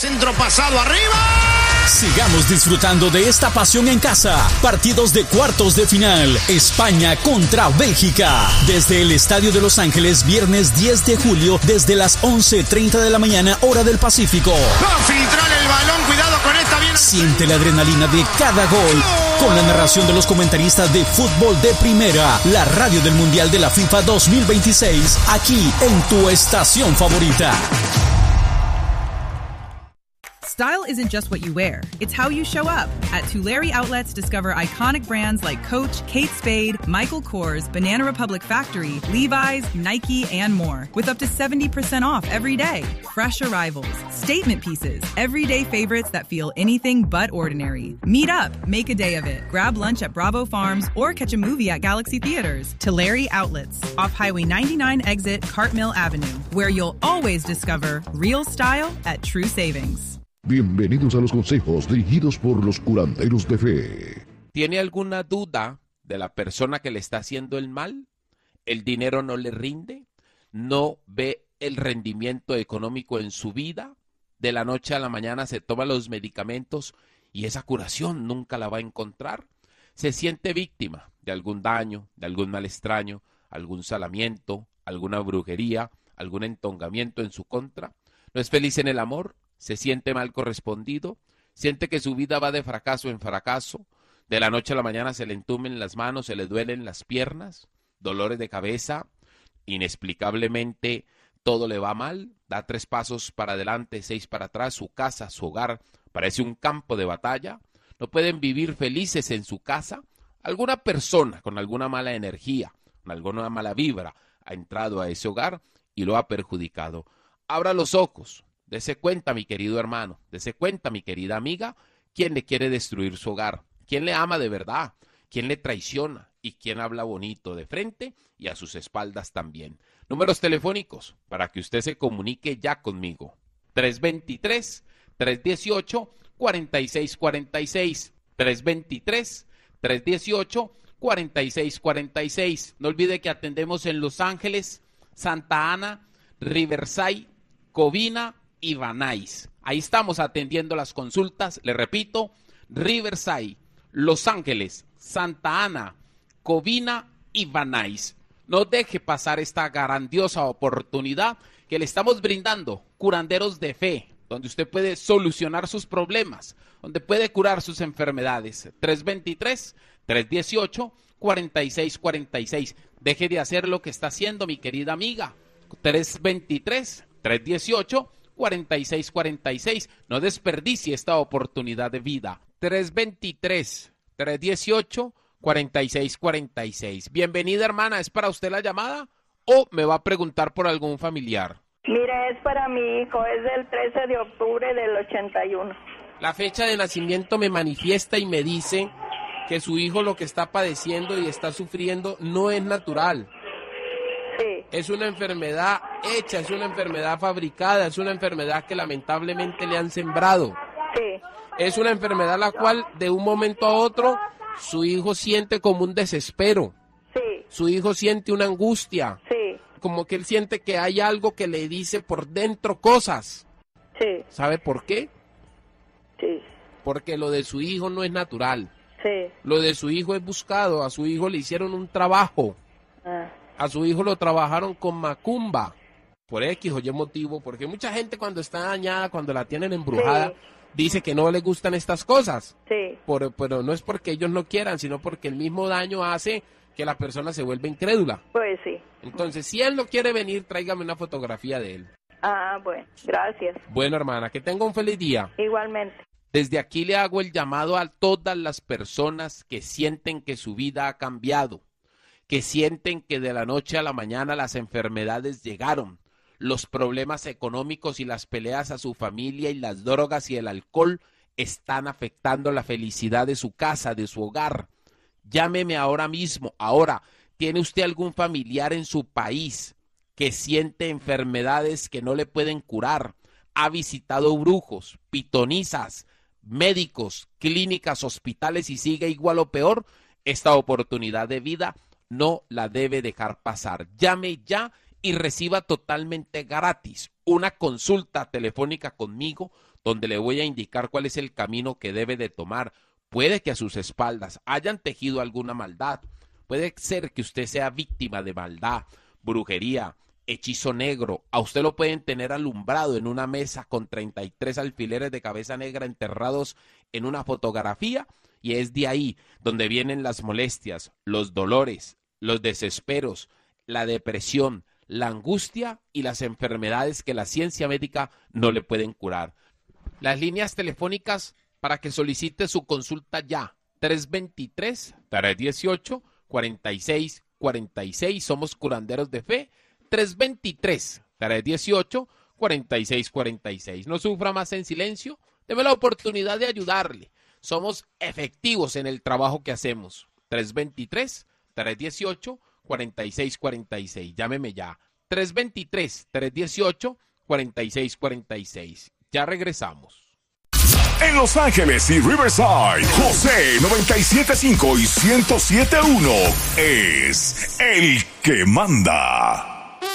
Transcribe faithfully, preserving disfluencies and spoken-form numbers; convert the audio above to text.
Centro pasado arriba. Sigamos disfrutando de esta pasión en casa. Partidos de cuartos de final. España contra Bélgica. Desde el Estadio de Los Ángeles, viernes diez de julio, desde las once treinta de la mañana, hora del Pacífico. Va a filtrar el balón, cuidado con esta bien. Siente la adrenalina de cada gol. Con la narración de los comentaristas de fútbol de primera. La radio del Mundial de la FIFA dos mil veintiséis. Aquí en tu estación favorita. Style isn't just what you wear, it's how you show up. At Tulare Outlets, discover iconic brands like Coach, Kate Spade, Michael Kors, Banana Republic Factory, Levi's, Nike, and more. With up to seventy percent off every day. Fresh arrivals, statement pieces, everyday favorites that feel anything but ordinary. Meet up, make a day of it. Grab lunch at Bravo Farms or catch a movie at Galaxy Theaters. Tulare Outlets, off Highway ninety-nine exit Cartmill Avenue, where you'll always discover real style at true savings. Bienvenidos a los consejos dirigidos por los curanderos de fe. ¿Tiene alguna duda de la persona que le está haciendo el mal? ¿El dinero no le rinde? ¿No ve el rendimiento económico en su vida? De la noche a la mañana se toma los medicamentos y esa curación nunca la va a encontrar. ¿Se siente víctima de algún daño, de algún mal extraño, algún salamiento, alguna brujería, algún entongamiento en su contra? ¿No es feliz en el amor? ¿Se siente mal correspondido? ¿Siente que su vida va de fracaso en fracaso? ¿De la noche a la mañana se le entumen las manos, se le duelen las piernas? ¿Dolores de cabeza? ¿Inexplicablemente todo le va mal? ¿Da tres pasos para adelante, seis para atrás? ¿Su casa, su hogar parece un campo de batalla? ¿No pueden vivir felices en su casa? ¿Alguna persona con alguna mala energía, con alguna mala vibra ha entrado a ese hogar y lo ha perjudicado? Abra los ojos. Dese cuenta, mi querido hermano, dese cuenta, mi querida amiga, quién le quiere destruir su hogar, quién le ama de verdad, quién le traiciona y quién habla bonito de frente y a sus espaldas también. Números telefónicos para que usted se comunique ya conmigo. tres dos tres, tres uno ocho, cuatro seis cuatro seis, tres dos tres, tres uno ocho, cuatro seis cuatro seis. No olvide que atendemos en Los Ángeles, Santa Ana, Riverside, Covina y Van Nuys. Ahí estamos atendiendo las consultas, le repito, Riverside, Los Ángeles, Santa Ana, Covina y Van Nuys. No deje pasar esta grandiosa oportunidad que le estamos brindando, curanderos de fe, donde usted puede solucionar sus problemas, donde puede curar sus enfermedades. tres dos tres, tres uno ocho, cuatro seis cuatro seis. Deje de hacer lo que está haciendo, mi querida amiga. tres dos tres, tres uno ocho, cuatro seis cuatro seis. No desperdicie esta oportunidad de vida. tres dos tres, tres uno ocho, cuatro seis cuatro seis. Bienvenida, hermana. ¿Es para usted la llamada o me va a preguntar por algún familiar? Mire, es para mi hijo. Es del trece de octubre del ochenta y uno. La fecha de nacimiento me manifiesta y me dice que su hijo lo que está padeciendo y está sufriendo no es natural. Sí. Es una enfermedad hecha, es una enfermedad fabricada, es una enfermedad que lamentablemente le han sembrado. Sí. Es una enfermedad la cual de un momento a otro su hijo siente como un desespero. Sí. Su hijo siente una angustia. Sí. Como que él siente que hay algo que le dice por dentro cosas. Sí. ¿Sabe por qué? Sí. Porque lo de su hijo no es natural. Sí. Lo de su hijo es buscado. A su hijo le hicieron un trabajo. Ah. A su hijo lo trabajaron con macumba, por X o Y motivo, porque mucha gente cuando está dañada, cuando la tienen embrujada, Sí. dice que no le gustan estas cosas. Sí. Por, pero no es porque ellos no quieran, sino porque el mismo daño hace que la persona se vuelva incrédula. Pues sí. Entonces, si él no quiere venir, tráigame una fotografía de él. Ah, bueno. Gracias. Bueno, hermana, que tenga un feliz día. Igualmente. Desde aquí le hago el llamado a todas las personas que sienten que su vida ha cambiado, que sienten que de la noche a la mañana las enfermedades llegaron, los problemas económicos y las peleas a su familia y las drogas y el alcohol están afectando la felicidad de su casa, de su hogar. Llámeme ahora mismo. Ahora, ¿tiene usted algún familiar en su país que siente enfermedades que no le pueden curar? ¿Ha visitado brujos, pitonizas, médicos, clínicas, hospitales y sigue igual o peor? Esta oportunidad de vida no la debe dejar pasar. Llame ya y reciba totalmente gratis una consulta telefónica conmigo donde le voy a indicar cuál es el camino que debe de tomar. Puede que a sus espaldas hayan tejido alguna maldad. Puede ser que usted sea víctima de maldad, brujería, hechizo negro. A usted lo pueden tener alumbrado en una mesa con treinta y tres alfileres de cabeza negra enterrados en una fotografía, y es de ahí donde vienen las molestias, los dolores, los desesperos, la depresión, la angustia y las enfermedades que la ciencia médica no le pueden curar. Las líneas telefónicas para que solicite su consulta ya, tres veintitrés, tres dieciocho, cuarenta y seis cuarenta y seis, somos curanderos de fe, tres veintitrés, tres dieciocho, cuarenta y seis cuarenta y seis. No sufra más en silencio, deme la oportunidad de ayudarle. Somos efectivos en el trabajo que hacemos. tres veintitrés, tres dieciocho, cuarenta y seis cuarenta y seis. Llámeme ya. tres veintitrés, tres dieciocho, cuarenta y seis cuarenta y seis. Ya regresamos. En Los Ángeles y Riverside, José noventa y siete punto cinco y ciento siete punto uno es el que manda.